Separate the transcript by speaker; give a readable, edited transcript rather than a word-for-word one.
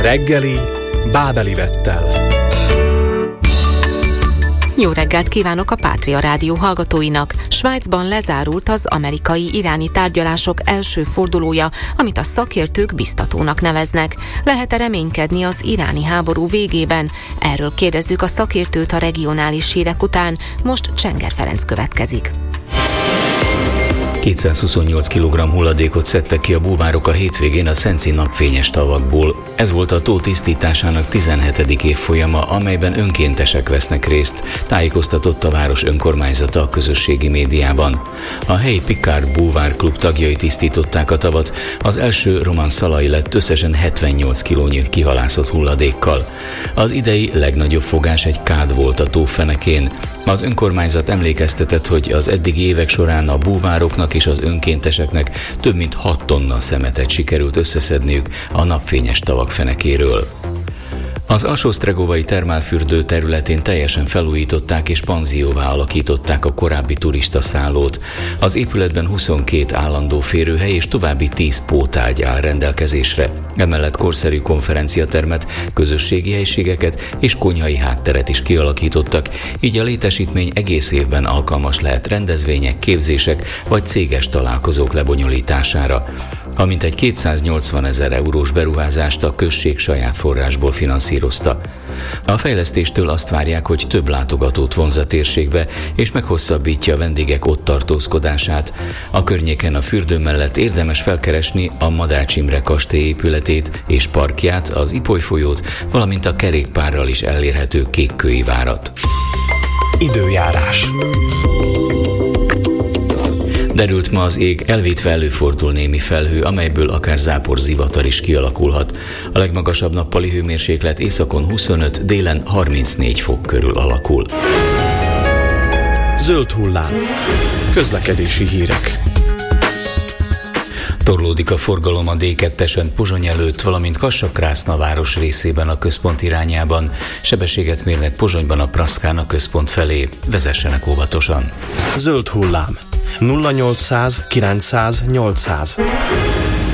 Speaker 1: Reggeli Bábeli Vettel.
Speaker 2: Jó reggelt kívánok a Pátria Rádió hallgatóinak! Svájcban lezárult az amerikai-iráni tárgyalások első fordulója, amit a szakértők biztatónak neveznek. Lehet-e reménykedni az iráni háború végében? Erről kérdezzük a szakértőt a regionális hírek után. Most Csenger Ferenc következik.
Speaker 3: 228 kg hulladékot szedtek ki a búvárok a hétvégén a szenci napfényes tavakból. Ez volt a tó tisztításának 17. évfolyama, amelyben önkéntesek vesznek részt, tájékoztatott a város önkormányzata a közösségi médiában. A helyi Picard Búvár Klub tagjai tisztították a tavat, az első Roman Szalai lett összesen 78 kilónyi kihalászott hulladékkal. Az idei legnagyobb fogás egy kád volt a tó fenekén. Az önkormányzat emlékeztetett, hogy az eddigi évek során a búvároknak és az önkénteseknek több mint 6 tonna szemetet sikerült összeszedniük a napfényes tavak fenekéről. Az Alsó-Sztregovai termálfürdő területén teljesen felújították és panzióvá alakították a korábbi turistaszállót. Az épületben 22 állandó férőhely és további 10 pótágy áll rendelkezésre. Emellett korszerű konferenciatermet, közösségi helyiségeket és konyhai hátteret is kialakítottak, így a létesítmény egész évben alkalmas lehet rendezvények, képzések vagy céges találkozók lebonyolítására. A mintegy 280 000 eurós beruházást a község saját forrásból finanszírozta. A fejlesztéstől azt várják, hogy több látogatót vonz a térségbe, és meghosszabbítja a vendégek ott tartózkodását. A környéken a fürdő mellett érdemes felkeresni a Madács Imre kastély épületét és parkját, az Ipoly folyót, valamint a kerékpárral is elérhető Kékkői várat.
Speaker 1: Időjárás.
Speaker 3: Derült ma az ég, elvétve előfordul némi felhő, amelyből akár záporzivatar is kialakulhat. A legmagasabb nappali hőmérséklet északon 25, délen 34 fok körül alakul.
Speaker 1: Zöld hullám. Közlekedési hírek.
Speaker 3: Torlódik a forgalom a D2-esen Pozsony előtt, valamint Kassa-Krászna város részében a központ irányában. Sebességet mérnek Pozsonyban a Praszkán központ felé. Vezessenek óvatosan.
Speaker 1: Zöld hullám. 0800 900 800.